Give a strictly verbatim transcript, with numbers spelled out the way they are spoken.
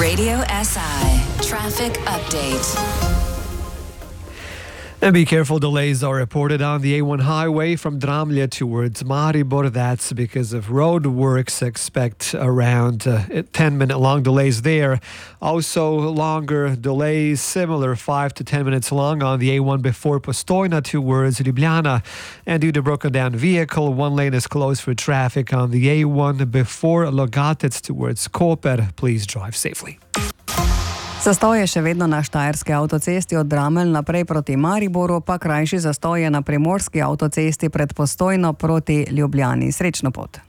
Radio S I Traffic Update. And be careful, delays are reported on the A one highway from Dramlje towards Maribor. That's because of road works. Expect around uh, ten minute long delays there. Also longer delays, similar five to ten minutes long on the A one before Postojna towards Ljubljana. And due to broken down vehicle, one lane is closed for traffic on the A one before Logatec towards Koper. Please drive safely. Zastoj je še vedno na Štajerski avtocesti od Dramelj naprej proti Mariboru, pa krajši zastoj je na Primorski avtocesti pred Postojno proti Ljubljani. Srečno pot.